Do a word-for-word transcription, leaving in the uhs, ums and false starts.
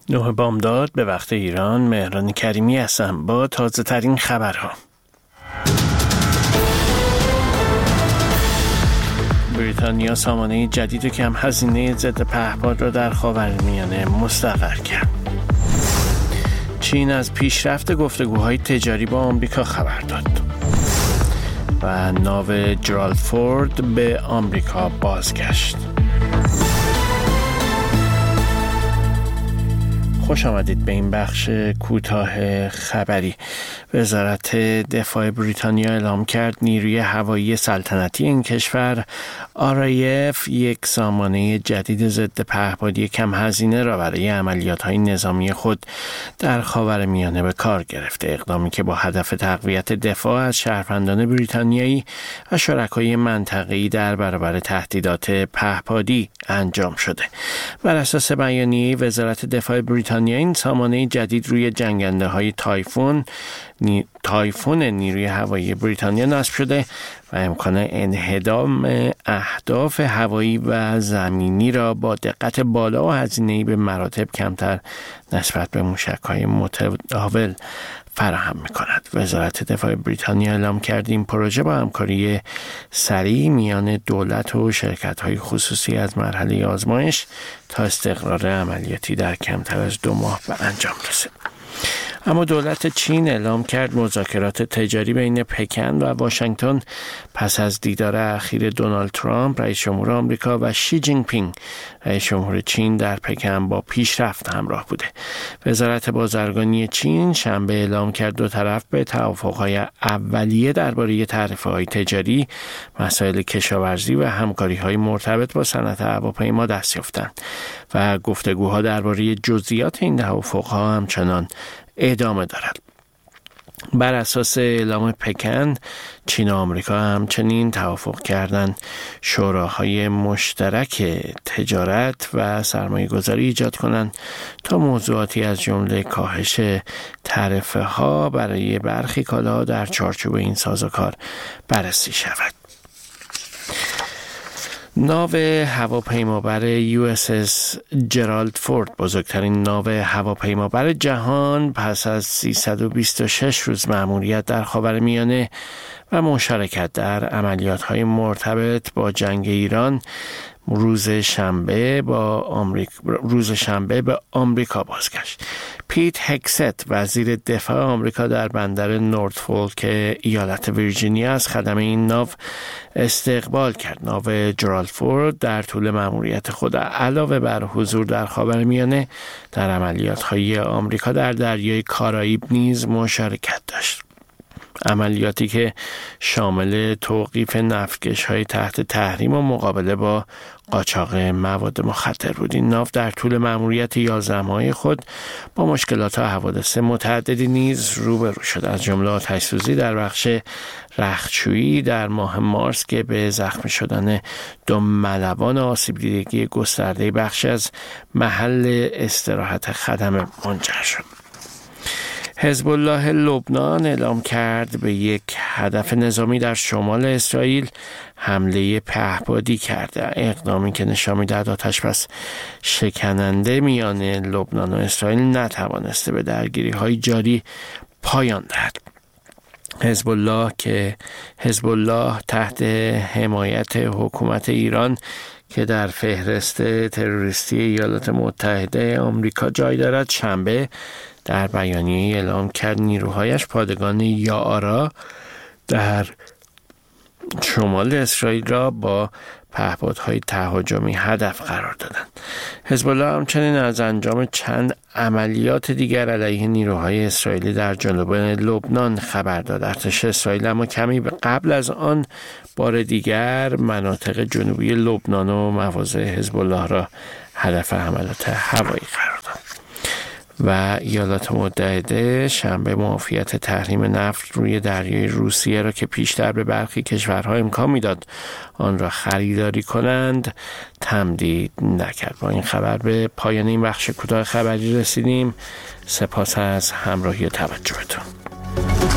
نه بامداد به وقت ایران. مهران کریمی هستم با تازه ترین خبرها. بریتانیا سامانه جدید کم هزینه ضد پهپاد را در خاورمیانه مستقر کرد. چین از پیشرفت گفتگوهای تجاری با آمریکا خبر داد و ناو جرالد فورد به آمریکا بازگشت. خوش آمدید به این بخش کوتاه خبری. وزارت دفاع بریتانیا اعلام کرد نیروی هوایی سلطنتی این کشور آر ای اف یک سامانه جدید ضد پهپادی کم هزینه را برای عملیات‌های نظامی خود در خاورمیانه به کار گرفته. اقدامی که با هدف تقویت دفاع از شهروندان بریتانیایی و شرکای منطقه‌ای در برابر تهدیدات پهپادی انجام شده. بر اساس بیانیه وزارت دفاع بریتانیا این سامانه جدید روی جنگنده‌های تایفون نی... تایفون نیروی هوایی بریتانیا نصب شده و امکان انهدام اهداف هوایی و زمینی را با دقت بالا و هزینه‌ای به مراتب کمتر نسبت به موشک‌های متداول فراهم می‌کند. وزارت دفاع بریتانیا اعلام کرد این پروژه با همکاری سریع میان دولت و شرکت‌های خصوصی از مرحله آزمایش تا استقرار عملیاتی در کمتر از دو ماه به انجام رسید. اما دولت چین اعلام کرد مذاکرات تجاری بین پکن و واشنگتن پس از دیدار اخیر دونالد ترامپ رئیس جمهور آمریکا و شی جین پینگ رئیس جمهور چین در پکن با پیشرفت همراه بوده. وزارت بازرگانی چین شنبه اعلام کرد دو طرف به توافق‌های اولیه درباره تعرفه‌های تجاری، مسائل کشاورزی و همکاری‌های مرتبط با صنعت هواپیما دست یافتند و گفتگوها درباره جزئیات این توافق‌ها همچنان ادامه دارد. بر اساس اعلام پکن، چین و آمریکا همچنین توافق کردند شوراهای مشترک تجارت و سرمایه گذاری ایجاد کنند تا موضوعاتی از جمله کاهش تعرفه ها برای برخی کالاها در چارچوب این سازوکار بررسی شود. ناو هواپیمابر یو اس اس جرالد فورد، بزرگترین ناو هواپیمابر جهان، پس از سیصد و بیست و شش روز مأموریت در خاورمیانه و مشارکت در عملیات‌های مرتبط با جنگ ایران روز شنبه با آمریکا روز شنبه به آمریکا بازگشت. پیت هکست، وزیر دفاع آمریکا، در بندر نورتفولک ایالت ویرجینیا از خدمه این ناو استقبال کرد. ناو جرالد فورد در طول مأموریت خود علاوه بر حضور در خاورمیانه در عملیات‌های آمریکا در دریای کارائیب نیز مشارکت داشت. عملیاتی که شامل توقیف نفتکش‌های تحت تحریم و مقابله با قاچاق مواد مخدر بود. این ناو در طول مأموریت یازده ماهه خود با مشکلات و حوادث متعددی نیز روبرو شد، از جمله آتش‌سوزی در بخش رختشویی در ماه مارس که به زخمی شدن دو ملوان آسیب دیدگی گسترده بخش از محل استراحت خدمه منجر شد. حزب الله لبنان اعلام کرد به یک هدف نظامی در شمال اسرائیل حمله پهپادی کرده. اقدامی که نشان می‌دهد آتش‌بس شکننده میان لبنان و اسرائیل نتوانسته به درگیری‌های جاری پایان دهد. حزب الله که حزب الله تحت حمایت حکومت ایران که در فهرست تروریستی ایالات متحده آمریکا جای دارد، شنبه در بیانیه اعلام کرد نیروهایش پادگان یاعارا در شمال اسرائیل را با پهپادهای تهاجمی هدف قرار دادند. حزب الله همچنین از انجام چند عملیات دیگر علیه نیروهای اسرائیلی در جنوب لبنان خبر داد. ارتش اسرائیل اما کمی قبل از آن بار دیگر مناطق جنوبی لبنان و مواضع حزب الله را هدف حملات هوایی قرار داد. و ایالات متحده شنبه معافیت تحریم نفت روی دریای روسیه را که پیشتر به برخی کشورها امکان میداد آن را خریداری کنند تمدید نکرد. با این خبر به پایان این بخش کوتاه خبری رسیدیم. سپاس از همراهی و توجهتون.